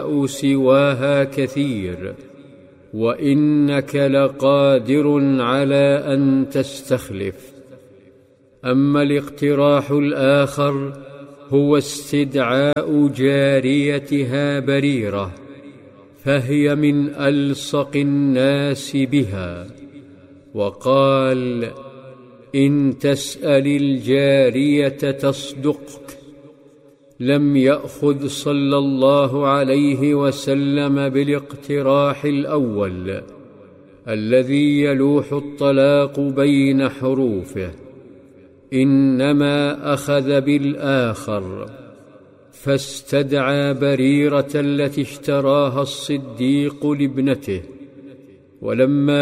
سواها كثير، وإنك لقادر على أن تستخلف. أما الاقتراح الآخر هو استدعاء جاريتها بريرة، فهي من ألصق الناس بها. وقال: إن تسأل الجارية تصدقك. لم يأخذ صلى الله عليه وسلم بالاقتراح الأول الذي يلوح الطلاق بين حروفه، إنما أخذ بالآخر، فاستدعى بريرة التي اشتراها الصديق لابنته. ولما